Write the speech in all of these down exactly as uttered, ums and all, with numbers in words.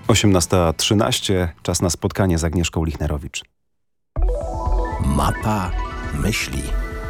osiemnasta trzynaście, czas na spotkanie z Agnieszką Lichnerowicz. Mapa myśli.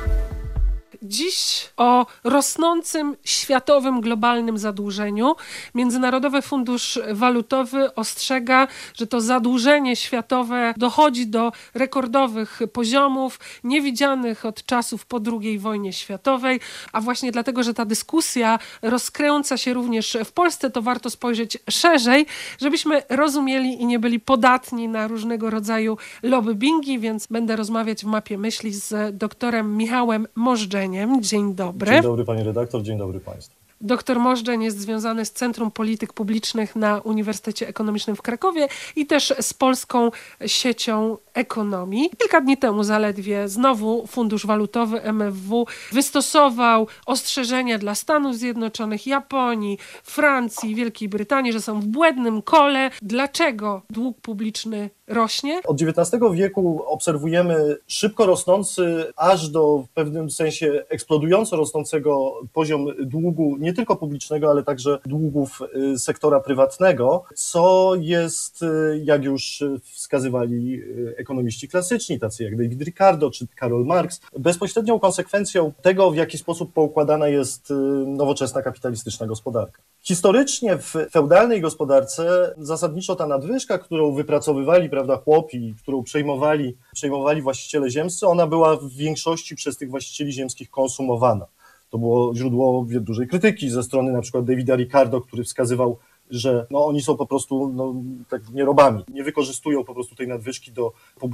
Dziś o rosnącym światowym, globalnym zadłużeniu. Międzynarodowy Fundusz Walutowy ostrzega, że to zadłużenie światowe dochodzi do rekordowych poziomów, niewidzianych od czasów po drugiej wojnie światowej, a właśnie dlatego, że ta dyskusja rozkręca się również w Polsce, to warto spojrzeć szerzej, żebyśmy rozumieli i nie byli podatni na różnego rodzaju lobbingi, więc będę rozmawiać w Mapie Myśli z doktorem Michałem Możdżeniem. Dzień dobry. Dzień dobry pani redaktor, dzień dobry państwu. Doktor Możdżeń jest związany z Centrum Polityk Publicznych na Uniwersytecie Ekonomicznym w Krakowie i też z Polską Siecią Ekonomii. Kilka dni temu zaledwie znowu Fundusz Walutowy M F W wystosował ostrzeżenia dla Stanów Zjednoczonych, Japonii, Francji, Wielkiej Brytanii, że są w błędnym kole. Dlaczego dług publiczny rośnie? Od dziewiętnastego wieku obserwujemy szybko rosnący, aż do w pewnym sensie eksplodująco rosnącego poziom długu, nie tylko publicznego, ale także długów sektora prywatnego, co jest, jak już wskazywali ekonomiści klasyczni, tacy jak David Ricardo czy Karol Marx, bezpośrednią konsekwencją tego, w jaki sposób poukładana jest nowoczesna kapitalistyczna gospodarka. Historycznie w feudalnej gospodarce zasadniczo ta nadwyżka, którą wypracowywali, prawda, chłopi, którą przejmowali, przejmowali właściciele ziemscy, ona była w większości przez tych właścicieli ziemskich konsumowana. To było źródło dużej krytyki ze strony na przykład Davida Ricardo, który wskazywał, że no, oni są po prostu no, tak nierobami, nie wykorzystują po prostu tej nadwyżki do